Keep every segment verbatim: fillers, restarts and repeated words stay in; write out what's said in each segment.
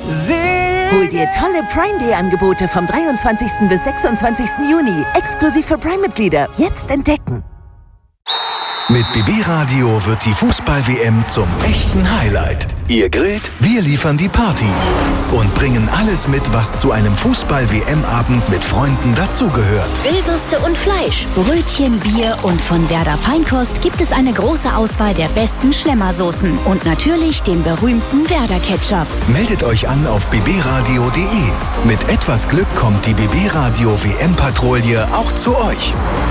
Hol dir tolle Prime Day Angebote vom dreiundzwanzigsten bis sechsundzwanzigsten Juni. Exklusiv für Prime-Mitglieder. Jetzt entdecken. Mit B B Radio wird die Fußball-W M zum echten Highlight. Ihr grillt, wir liefern die Party und bringen alles mit, was zu einem Fußball-W M-Abend mit Freunden dazugehört. Grillwürste und Fleisch, Brötchen, Bier und von Werder Feinkost gibt es eine große Auswahl der besten Schlemmersoßen und natürlich den berühmten Werder Ketchup. Meldet euch an auf b b radio punkt d e. Mit etwas Glück kommt die B B Radio W M-Patrouille auch zu euch.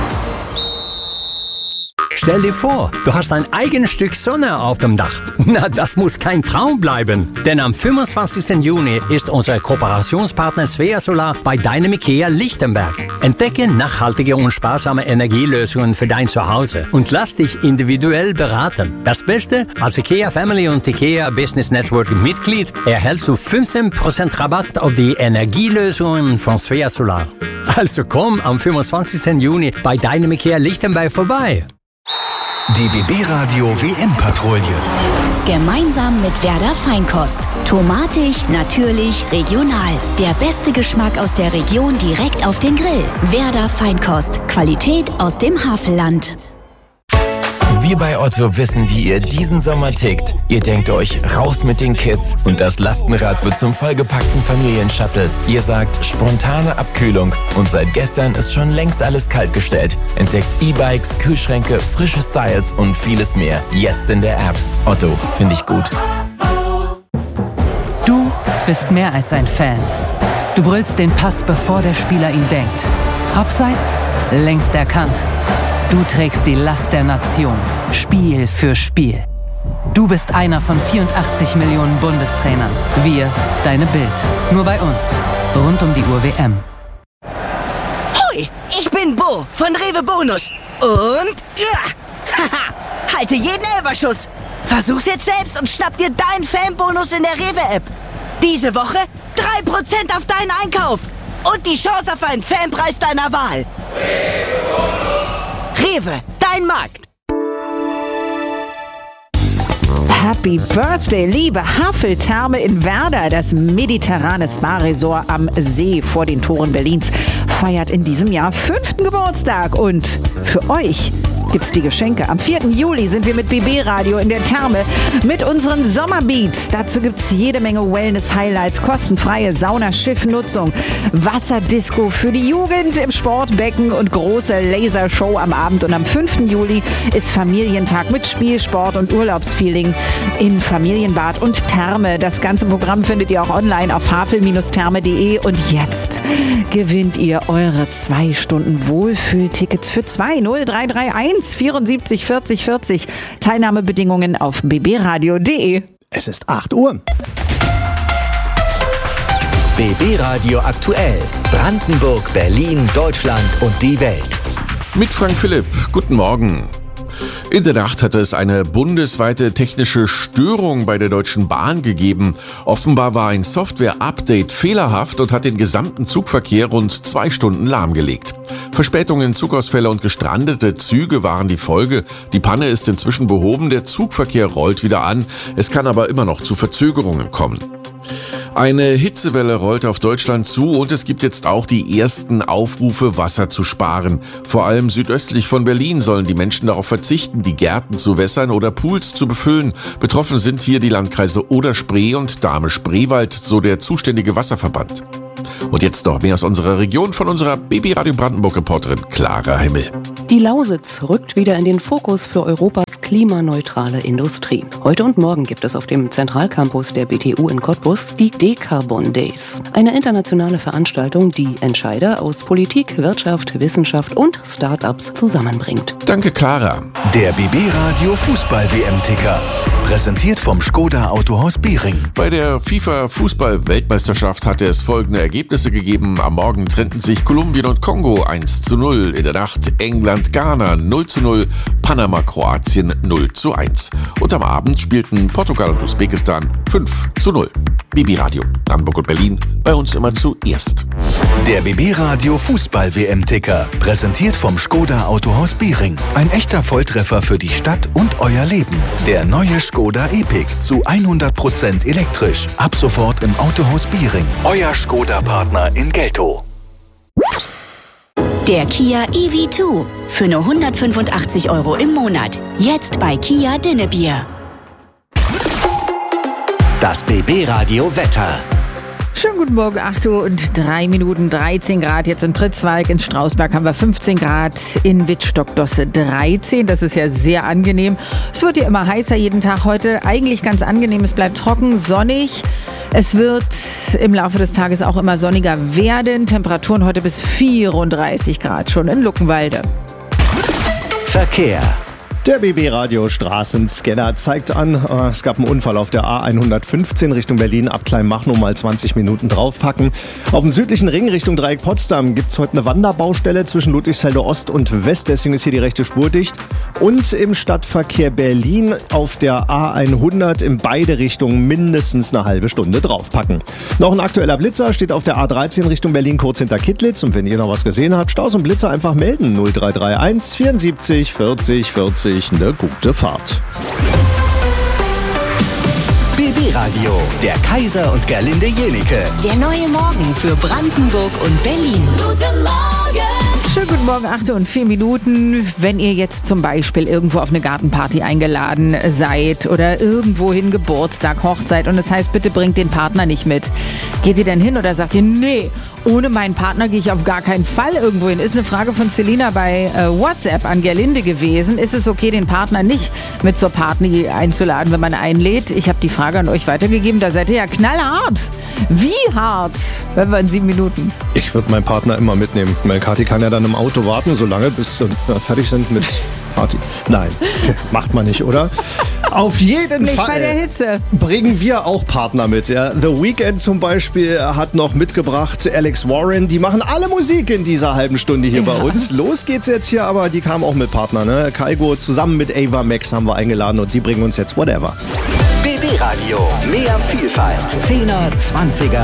Stell dir vor, du hast ein eigenes Stück Sonne auf dem Dach. Na, das muss kein Traum bleiben. Denn am fünfundzwanzigsten Juni ist unser Kooperationspartner Svea Solar bei deinem IKEA Lichtenberg. Entdecke nachhaltige und sparsame Energielösungen für dein Zuhause und lass dich individuell beraten. Das Beste, als IKEA Family und IKEA Business Network Mitglied erhältst du fünfzehn Prozent Rabatt auf die Energielösungen von Svea Solar. Also komm am fünfundzwanzigsten Juni bei deinem IKEA Lichtenberg vorbei. Die B B Radio W M-Patrouille. Gemeinsam mit Werder Feinkost. Tomatig, natürlich, regional. Der beste Geschmack aus der Region direkt auf den Grill. Werder Feinkost. Qualität aus dem Havelland. Wir bei Otto wissen, wie ihr diesen Sommer tickt. Ihr denkt euch, raus mit den Kids und das Lastenrad wird zum vollgepackten Familienshuttle. Ihr sagt, spontane Abkühlung und seit gestern ist schon längst alles kaltgestellt. Entdeckt E-Bikes, Kühlschränke, frische Styles und vieles mehr. Jetzt in der App. Otto, finde ich gut. Du bist mehr als ein Fan. Du brüllst den Pass, bevor der Spieler ihn denkt. Abseits, längst erkannt. Du trägst die Last der Nation, Spiel für Spiel. Du bist einer von vierundachtzig Millionen Bundestrainern. Wir, deine Bild. Nur bei uns. Rund um die Uhr W M. Hoi, ich bin Bo von Rewe Bonus. Und... Ja, haha, halte jeden Elferschuss. Versuch's jetzt selbst und schnapp dir deinen Fanbonus in der Rewe-App. Diese Woche drei Prozent auf deinen Einkauf. Und die Chance auf einen Fanpreis deiner Wahl. Rewe Bonus. Rewe, dein Markt. Happy Birthday, liebe Haveltherme in Werder. Das mediterrane Spa-Resort am See vor den Toren Berlins feiert in diesem Jahr fünften Geburtstag. Und für euch gibt's die Geschenke. Am vierten Juli sind wir mit B B Radio in der Therme mit unseren Sommerbeats. Dazu gibt's jede Menge Wellness-Highlights, kostenfreie Sauna-Schiffnutzung, Wasserdisco für die Jugend im Sportbecken und große Lasershow am Abend. Und am fünften Juli ist Familientag mit Spielsport und Urlaubsfeeling in Familienbad und Therme. Das ganze Programm findet ihr auch online auf havel Bindestrich therme punkt de. Und jetzt gewinnt ihr eure zwei Stunden Wohlfühltickets für zwei. null drei drei eins vierundsiebzig vierzig vierzig. Teilnahmebedingungen auf b b radio punkt de. Es ist acht Uhr. B B Radio aktuell. Brandenburg, Berlin, Deutschland und die Welt. Mit Frank Philipp. Guten Morgen. In der Nacht hatte es eine bundesweite technische Störung bei der Deutschen Bahn gegeben. Offenbar war ein Software-Update fehlerhaft und hat den gesamten Zugverkehr rund zwei Stunden lahmgelegt. Verspätungen, Zugausfälle und gestrandete Züge waren die Folge. Die Panne ist inzwischen behoben, der Zugverkehr rollt wieder an. Es kann aber immer noch zu Verzögerungen kommen. Eine Hitzewelle rollt auf Deutschland zu und es gibt jetzt auch die ersten Aufrufe, Wasser zu sparen. Vor allem südöstlich von Berlin sollen die Menschen darauf verzichten, die Gärten zu wässern oder Pools zu befüllen. Betroffen sind hier die Landkreise Oder-Spree und Dahme-Spreewald, so der zuständige Wasserverband. Und jetzt noch mehr aus unserer Region von unserer B B Radio Brandenburg-Reporterin Clara Himmel. Die Lausitz rückt wieder in den Fokus für Europas klimaneutrale Industrie. Heute und morgen gibt es auf dem Zentralcampus der B T U in Cottbus die Decarbon Days. Eine internationale Veranstaltung, die Entscheider aus Politik, Wirtschaft, Wissenschaft und Start-ups zusammenbringt. Danke, Clara. Der B B Radio Fußball-W M-Ticker. Präsentiert vom Skoda Autohaus Behring. Bei der FIFA-Fußball-Weltmeisterschaft hatte es folgende Ergebnisse gegeben. Am Morgen trennten sich Kolumbien und Kongo eins zu null. In der Nacht England-Ghana null zu null. Panama-Kroatien null zu eins. Und am Abend spielten Portugal und Usbekistan fünf zu null. B B Radio, Brandenburg und Berlin, bei uns immer zuerst. Der B B Radio Fußball-W M-Ticker, präsentiert vom Skoda Autohaus Biering. Ein echter Volltreffer für die Stadt und euer Leben. Der neue Skoda Epic zu hundert Prozent elektrisch. Ab sofort im Autohaus Biering. Euer Skoda-Partner in Geltow. Der Kia E V zwei für nur hundertfünfundachtzig Euro im Monat. Jetzt bei Kia Dinnebier. Das B B Radio Wetter. Schönen guten Morgen, acht Uhr und drei Minuten, dreizehn Grad. Jetzt in Pritzwalk, in Strausberg haben wir fünfzehn Grad, in Wittstock-Dosse dreizehn. Das ist ja sehr angenehm. Es wird ja immer heißer jeden Tag heute. Eigentlich ganz angenehm, es bleibt trocken, sonnig. Es wird im Laufe des Tages auch immer sonniger werden. Temperaturen heute bis vierunddreißig Grad schon in Luckenwalde. Verkehr. Der B B-Radio Straßenscanner zeigt an, es gab einen Unfall auf der A hundertfünfzehn Richtung Berlin, ab Kleinmachnow, mal zwanzig Minuten draufpacken. Auf dem südlichen Ring Richtung Dreieck Potsdam gibt es heute eine Wanderbaustelle zwischen Ludwigsfelde Ost und West, deswegen ist hier die rechte Spur dicht. Und im Stadtverkehr Berlin auf der A hundert in beide Richtungen mindestens eine halbe Stunde draufpacken. Noch ein aktueller Blitzer steht auf der A dreizehn Richtung Berlin kurz hinter Kittlitz. Und wenn ihr noch was gesehen habt, Staus und Blitzer einfach melden. null drei drei eins vierundsiebzig vierzig vierzig. Eine gute Fahrt. B B-Radio, der Kaiser und Gerlinde Jenike. Der neue Morgen für Brandenburg und Berlin. Guten Morgen! Schönen guten Morgen, acht Uhr und vier Minuten. Wenn ihr jetzt zum Beispiel irgendwo auf eine Gartenparty eingeladen seid oder irgendwohin Geburtstag, Hochzeit und es heißt, bitte bringt den Partner nicht mit. Geht ihr denn hin oder sagt ihr, nee, ohne meinen Partner gehe ich auf gar keinen Fall irgendwo hin? Ist eine Frage von Selina bei äh, WhatsApp an Gerlinde gewesen. Ist es okay, den Partner nicht mit zur Party einzuladen, wenn man einlädt? Ich habe die Frage an euch weitergegeben, da seid ihr ja knallhart. Wie hart? Wenn wir in sieben Minuten. Ich würde meinen Partner immer mitnehmen. Meine Kathi kann ja dann im Auto warten, solange bis wir fertig sind mit Party. Nein, macht man nicht, oder? Auf jeden nicht Fall bei der Hitze. Bringen wir auch Partner mit. Ja. The Weeknd zum Beispiel hat noch mitgebracht Alex Warren. Die machen alle Musik in dieser halben Stunde hier ja. bei uns. Los geht's jetzt hier, aber die kamen auch mit Partner. Ne? Kaigo zusammen mit Ava Max haben wir eingeladen und sie bringen uns jetzt Whatever. B B-Radio, mehr Vielfalt. Zehner, Zwanziger,